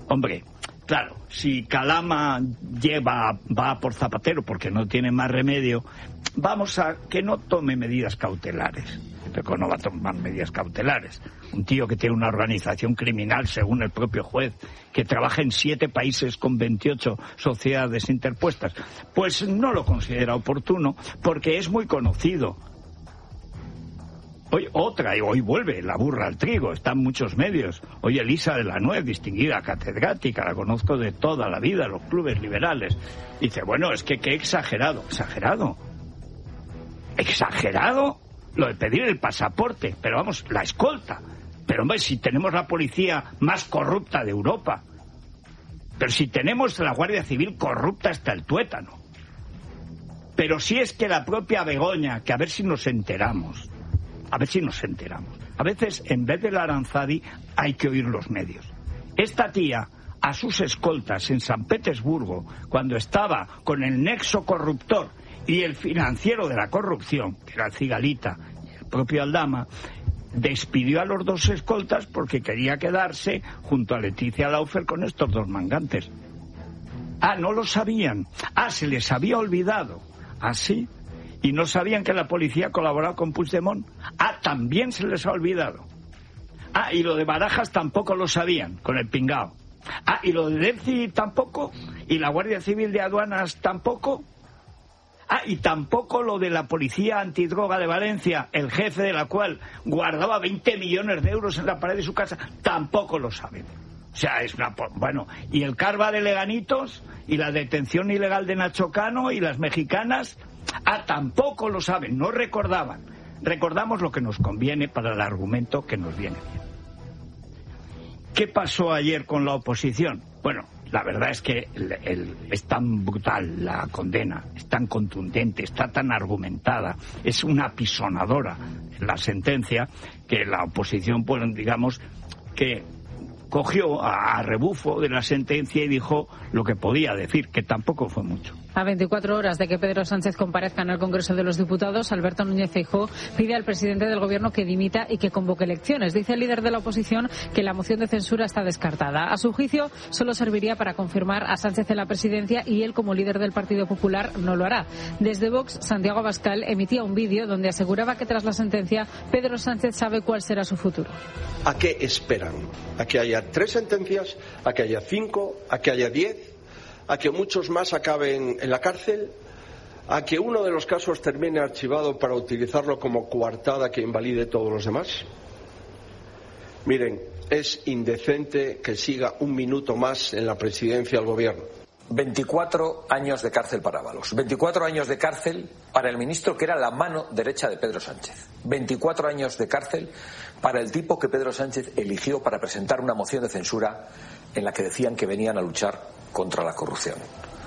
Hombre, claro, si Calama va por Zapatero porque no tiene más remedio, vamos a que no tome medidas cautelares. Pero no va a tomar medidas cautelares. Un tío que tiene una organización criminal, según el propio juez, que trabaja en 7 países con 28 sociedades interpuestas, pues no lo considera oportuno porque es muy conocido. Hoy vuelve la burra al trigo, está en muchos medios. Hoy Elisa de la Nuez, distinguida catedrática, la conozco de toda la vida, los clubes liberales. Dice, bueno, es que qué exagerado. ¿Exagerado? Lo de pedir el pasaporte, pero vamos, la escolta. Pero hombre, si tenemos la policía más corrupta de Europa, pero si tenemos la Guardia Civil corrupta hasta el tuétano, pero si es que la propia Begoña, que a ver si nos enteramos, a veces en vez del Aranzadi hay que oír los medios. Esta tía, a sus escoltas en San Petersburgo, cuando estaba con el nexo corruptor y el financiero de la corrupción, que era el Cigalita y el propio Aldama, despidió a los 2 escoltas porque quería quedarse junto a Leticia Laufer con estos 2 mangantes. No lo sabían. Se les había olvidado. ¿Sí? Y no sabían que la policía colaboraba con Puigdemont. También se les ha olvidado. Y lo de Barajas tampoco lo sabían, con el pingao. Y lo de Delci tampoco. Y la Guardia Civil de Aduanas tampoco. Y tampoco lo de la policía antidroga de Valencia, el jefe de la cual guardaba 20 millones de euros en la pared de su casa, tampoco lo saben. O sea, es una... Bueno, y el Carva de Leganitos, y la detención ilegal de Nacho Cano, y las mexicanas, tampoco lo saben, no recordaban. Recordamos lo que nos conviene para el argumento que nos viene bien. ¿Qué pasó ayer con la oposición? Bueno, la verdad es que es tan brutal la condena, es tan contundente, está tan argumentada, es una apisonadora la sentencia, que la oposición, pues digamos, que cogió a rebufo de la sentencia y dijo lo que podía decir, que tampoco fue mucho. A 24 horas de que Pedro Sánchez comparezca en el Congreso de los Diputados, Alberto Núñez Feijóo pide al presidente del Gobierno que dimita y que convoque elecciones. Dice el líder de la oposición que la moción de censura está descartada. A su juicio, solo serviría para confirmar a Sánchez en la presidencia y él, como líder del Partido Popular, no lo hará. Desde Vox, Santiago Abascal emitía un vídeo donde aseguraba que tras la sentencia, Pedro Sánchez sabe cuál será su futuro. ¿A qué esperan? ¿A que haya 3 sentencias? ¿A que haya 5? ¿A que haya 10? ¿A que muchos más acaben en la cárcel? ¿A que uno de los casos termine archivado para utilizarlo como coartada que invalide todos los demás? Miren, es indecente que siga un minuto más en la presidencia del Gobierno. 24 años de cárcel para Ábalos, 24 años de cárcel para el ministro que era la mano derecha de Pedro Sánchez, 24 años de cárcel para el tipo que Pedro Sánchez eligió para presentar una moción de censura en la que decían que venían a luchar contra la corrupción.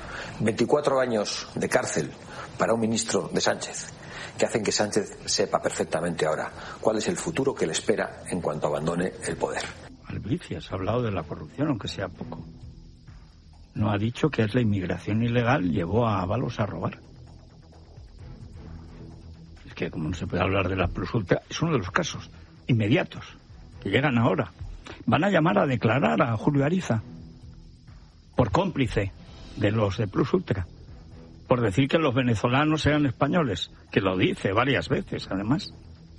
24 años de cárcel para un ministro de Sánchez, que hacen que Sánchez sepa perfectamente ahora cuál es el futuro que le espera en cuanto abandone el poder. Albricias ha hablado de la corrupción, aunque sea poco. No ha dicho que es la inmigración ilegal llevó a Ábalos a robar. Es que como no se puede hablar de la Plus Ultra, es uno de los casos inmediatos que llegan ahora. Van a llamar a declarar a Julio Ariza por cómplice de los de Plus Ultra, por decir que los venezolanos eran españoles, que lo dice varias veces además.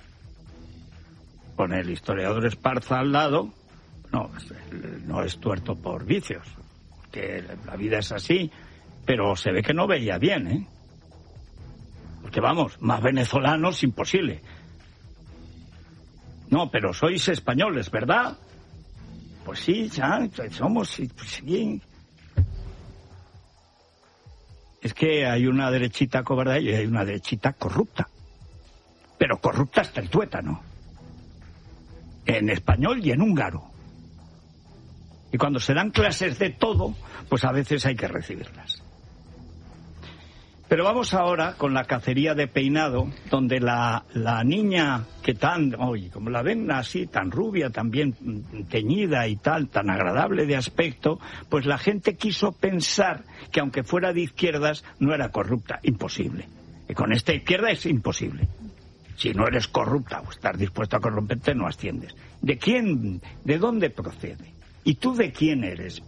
Con el historiador Esparza al lado, no es tuerto por vicios, que la vida es así, pero se ve que no veía bien, ¿eh? Porque vamos, más venezolanos imposible. No, pero sois españoles, ¿verdad? Pues sí, ya somos, pues sí. Es que hay una derechita cobarde y hay una derechita corrupta. Pero corrupta hasta el tuétano. En español y en húngaro. Y cuando se dan clases de todo, pues a veces hay que recibirlas. Pero vamos ahora con la cacería de peinado, donde la niña que como la ven así, tan rubia, tan bien teñida y tal, tan agradable de aspecto, pues la gente quiso pensar que aunque fuera de izquierdas, no era corrupta. Imposible. Y con esta izquierda es imposible. Si no eres corrupta o estás dispuesto a corromperte, no asciendes. ¿De quién? ¿De dónde procede? ¿Y tú de quién eres?